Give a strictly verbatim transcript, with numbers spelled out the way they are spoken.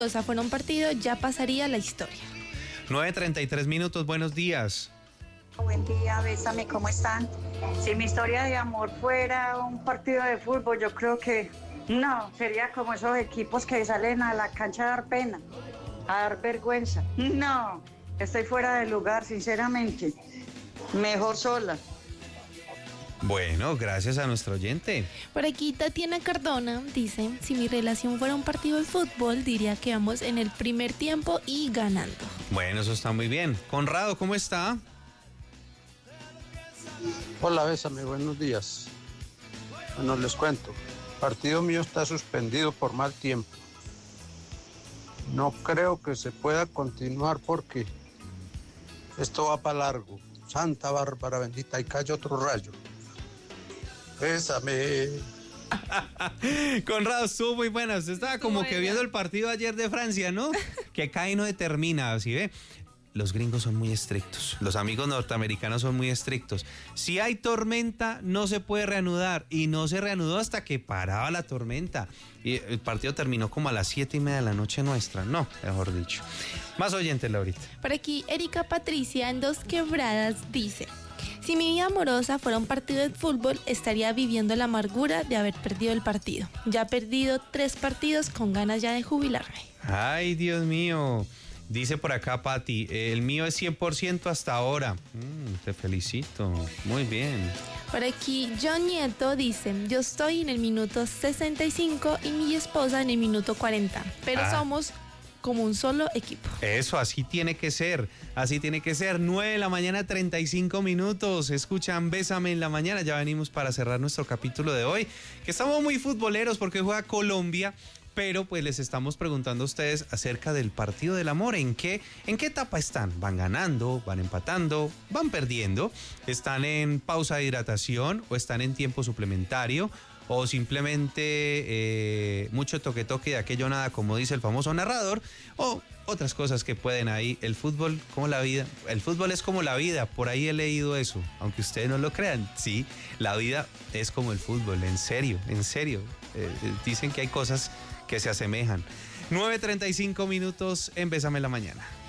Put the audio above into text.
fuera un partido, ya pasaría la historia. nueve treinta y tres minutos, buenos días. Buen día, bésame, ¿cómo están? Si mi historia de amor fuera un partido de fútbol, yo creo que no, sería como esos equipos que salen a la cancha a dar pena, a dar vergüenza. No, estoy fuera de lugar, sinceramente. Mejor sola. Bueno, gracias a nuestro oyente. Por aquí Tatiana Cardona dice, si mi relación fuera un partido de fútbol, diría que vamos en el primer tiempo y ganando. Bueno, eso está muy bien. Conrado, ¿cómo está? Hola, bésame, buenos días. Bueno, les cuento. El partido mío está suspendido por mal tiempo. No creo que se pueda continuar porque esto va para largo. Santa Bárbara bendita, y cae otro rayo. Bésame. Conrado, estuvo muy buena. Usted estaba como Buena. que viendo el partido ayer de Francia, ¿no? Que cae y no determina, ¿sí ve? Los gringos son muy estrictos, los amigos norteamericanos son muy estrictos. Si hay tormenta, no se puede reanudar, y no se reanudó hasta que paraba la tormenta. Y el partido terminó como a las siete y media de la noche nuestra, no, mejor dicho. Más oyentes, Laurita. Por aquí Erika Patricia en Dos Quebradas dice, si mi vida amorosa fuera un partido de fútbol, estaría viviendo la amargura de haber perdido el partido. Ya he perdido tres partidos con ganas ya de jubilarme. Ay, Dios mío. Dice por acá Pati, el mío es cien por ciento hasta ahora. Mm, te felicito, muy bien. Por aquí John Nieto dice, yo estoy en el minuto sesenta y cinco y mi esposa en el minuto cuarenta, pero Ah. somos como un solo equipo. Eso, así tiene que ser, así tiene que ser. nueve de la mañana, treinta y cinco minutos. Escuchan Bésame en la mañana. Ya venimos para cerrar nuestro capítulo de hoy, que estamos muy futboleros porque juega Colombia. Pero pues les estamos preguntando a ustedes acerca del partido del amor. ¿En qué, en qué etapa están? ¿Van ganando? ¿Van empatando? ¿Van perdiendo? ¿Están en pausa de hidratación? ¿O están en tiempo suplementario? ¿O simplemente eh, mucho toque-toque de aquello nada, como dice el famoso narrador? ¿O otras cosas que pueden ahí? El fútbol, como la vida. El fútbol es como la vida. Por ahí he leído eso. Aunque ustedes no lo crean. Sí, la vida es como el fútbol. En serio, en serio. Eh, dicen que hay cosas que se asemejan. nueve treinta y cinco minutos en Bésame en la mañana.